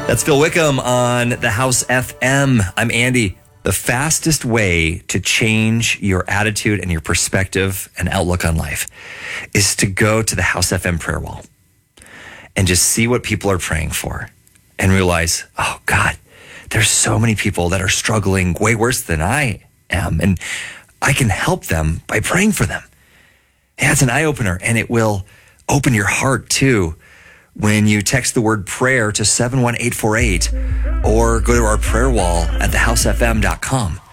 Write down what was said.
That's Phil Wickham on the House FM. I'm Andy. The fastest way to change your attitude and your perspective and outlook on life is to go to the House FM prayer wall and just see what people are praying for and realize, oh God, there's so many people that are struggling way worse than I am, and I can help them by praying for them. Yeah, it's an eye-opener, and it will open your heart too when you text the word prayer to 71848 or go to our prayer wall at thehousefm.com.